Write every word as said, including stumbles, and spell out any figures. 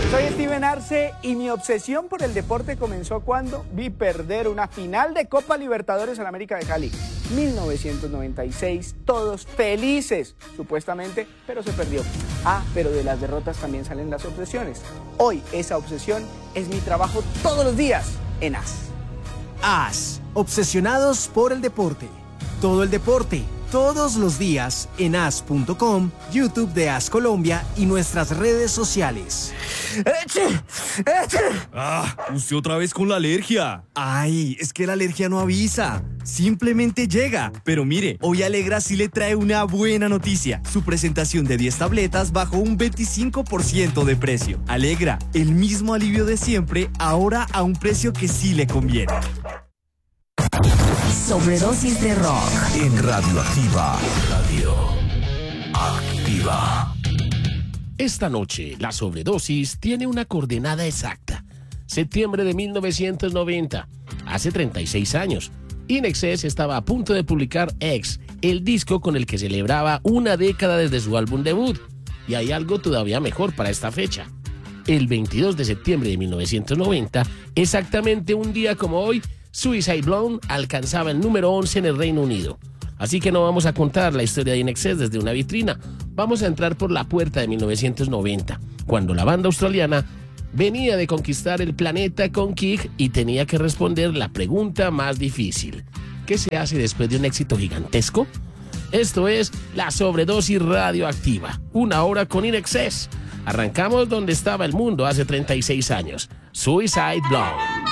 Soy Steven Arce y mi obsesión por el deporte comenzó cuando vi perder una final de Copa Libertadores al América de Cali. mil novecientos noventa y seis, todos felices, supuestamente, pero se perdió. Ah, pero de las derrotas también salen las obsesiones. Hoy esa obsesión es mi trabajo todos los días en A S. A S, obsesionados por el deporte. Todo el deporte, todos los días en A S punto com, YouTube de A S Colombia y nuestras redes sociales. ¡Eche! ¡Eche! Ah, usted otra vez con la alergia. Ay, es que la alergia no avisa, simplemente llega. Pero mire, hoy Alegra sí le trae una buena noticia. Su presentación de diez tabletas bajó un veinticinco por ciento de precio. Alegra, el mismo alivio de siempre, ahora a un precio que sí le conviene. Sobredosis de rock en Radioactiva. Radio Activa. Esta noche, la sobredosis tiene una coordenada exacta. Septiembre de mil novecientos noventa, hace treinta y seis años. In Excess estaba a punto de publicar X, el disco con el que celebraba una década desde su álbum debut. Y hay algo todavía mejor para esta fecha. El veintidós de septiembre de mil novecientos noventa, exactamente un día como hoy, Suicide Blonde alcanzaba el número once en el Reino Unido. Así que no vamos a contar la historia de In Excess desde una vitrina. Vamos a entrar por la puerta de mil novecientos noventa, cuando la banda australiana venía de conquistar el planeta con Kick y tenía que responder la pregunta más difícil. ¿Qué se hace después de un éxito gigantesco? Esto es la sobredosis radioactiva, una hora con In Excess. Arrancamos donde estaba el mundo hace treinta y seis años. Suicide Blonde.